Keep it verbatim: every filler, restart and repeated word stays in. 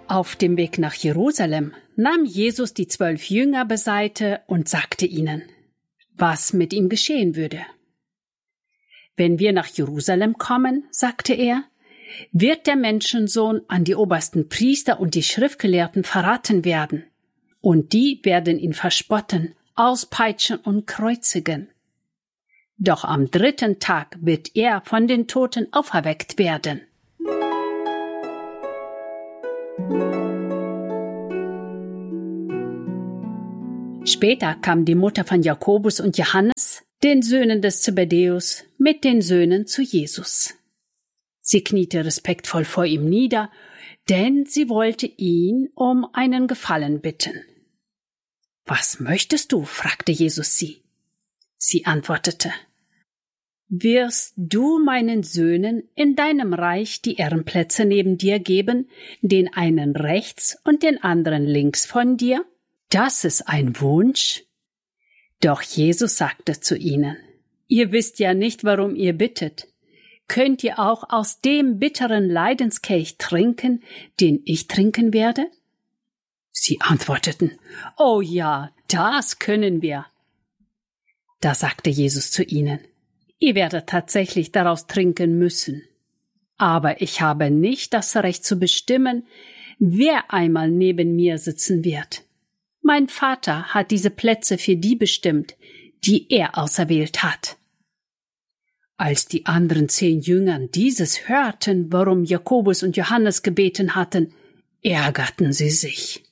Auf dem Weg nach Jerusalem nahm Jesus die zwölf Jünger beiseite und sagte ihnen, was mit ihm geschehen würde. Wenn wir nach Jerusalem kommen, sagte er, wird der Menschensohn an die obersten Priester und die Schriftgelehrten verraten werden, und die werden ihn verspotten, auspeitschen und kreuzigen. Doch am dritten Tag wird er von den Toten auferweckt werden. Später kam die Mutter von Jakobus und Johannes, den Söhnen des Zebedäus, mit den Söhnen zu Jesus. Sie kniete respektvoll vor ihm nieder, denn sie wollte ihn um einen Gefallen bitten. »Was möchtest du?« fragte Jesus sie. Sie antwortete, »Wirst du meinen Söhnen in deinem Reich die Ehrenplätze neben dir geben, den einen rechts und den anderen links von dir? Das ist ein Wunsch?« Doch Jesus sagte zu ihnen, »Ihr wisst ja nicht, warum ihr bittet. Könnt ihr auch aus dem bitteren Leidenskelch trinken, den ich trinken werde?« Sie antworteten, »Oh ja, das können wir.« Da sagte Jesus zu ihnen, »Ihr werdet tatsächlich daraus trinken müssen. Aber ich habe nicht das Recht zu bestimmen, wer einmal neben mir sitzen wird. Mein Vater hat diese Plätze für die bestimmt, die er auserwählt hat.« Als die anderen zehn Jüngern dieses hörten, warum Jakobus und Johannes gebeten hatten, ärgerten sie sich.